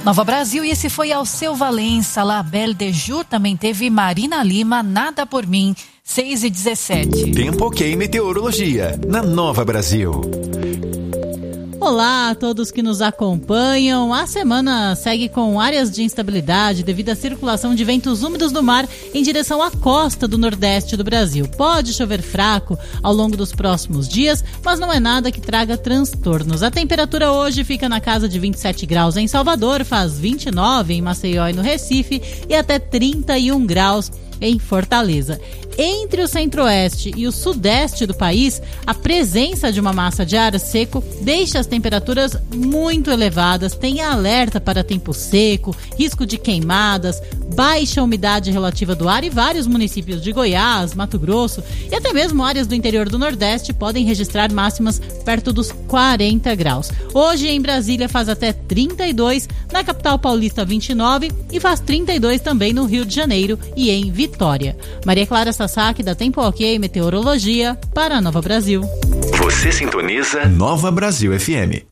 Nova Brasil, e esse foi Alceu Valença, La Belle de Jour, também teve Marina Lima, Nada por Mim, 6h17. Tempo OK Meteorologia, na Nova Brasil. Olá a todos que nos acompanham. A semana segue com áreas de instabilidade devido à circulação de ventos úmidos do mar em direção à costa do nordeste do Brasil. Pode chover fraco ao longo dos próximos dias, mas não é nada que traga transtornos. A temperatura hoje fica na casa de 27 graus em Salvador, faz 29 em Maceió e no Recife e até 31 graus em Fortaleza. Entre o centro-oeste e o sudeste do país, a presença de uma massa de ar seco deixa as temperaturas muito elevadas, tem alerta para tempo seco, risco de queimadas, baixa umidade relativa do ar e vários municípios de Goiás, Mato Grosso e até mesmo áreas do interior do Nordeste podem registrar máximas perto dos 40 graus. Hoje em Brasília faz até 32, na capital paulista 29 e faz 32 também no Rio de Janeiro e em Vitória. Maria Clara Sasaki da Tempo OK Meteorologia para a Nova Brasil. Você sintoniza Nova Brasil FM.